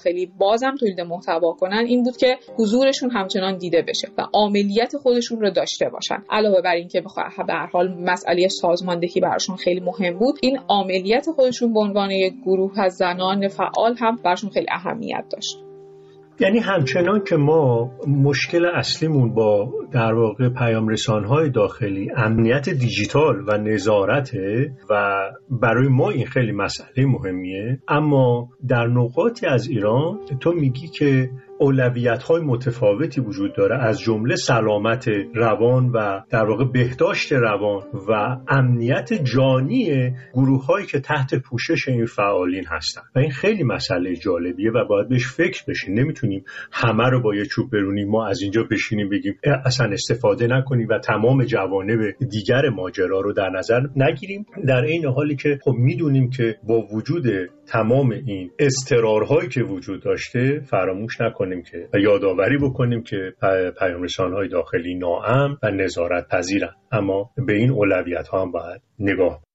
داخلی بازم تولید محتوا کنن این بود که حضورشون همچنان دیده بشه و عاملیت خودشون رو داشته باشن. علاوه بر این که به هر حال مسئله سازماندهی براشون خیلی مهم بود، این عاملیت خودشون به عنوان یک گروه از زنان فعال هم براشون خیلی اهمیت داشت. یعنی همچنان که ما مشکل اصلیمون با در واقع پیام رسان‌های داخلی امنیت دیجیتال و نظارته و برای ما این خیلی مسئله مهمیه، اما در نقاطی از ایران تو میگی که اولویت‌های متفاوتی وجود داره، از جمله سلامت روان و در واقع بهداشت روان و امنیت جانی گروه‌هایی که تحت پوشش این فعالین هستن و این خیلی مسئله جالبیه و باید بهش فکر بشه. نمیتونیم همه رو با یه چوب برونیم، ما از اینجا بشینیم بگیم اصلا استفاده نکنیم و تمام جوانب دیگر ماجرا رو در نظر نگیریم، در این حالی که خب میدونیم که با وجود تمام این اضطرارهایی که وجود داشته فراموش نکنیم که و یادآوری بکنیم که پیام رسان‌های داخلی ناامن و نظارت پذیرن، اما به این اولویت‌ها هم باید نگاه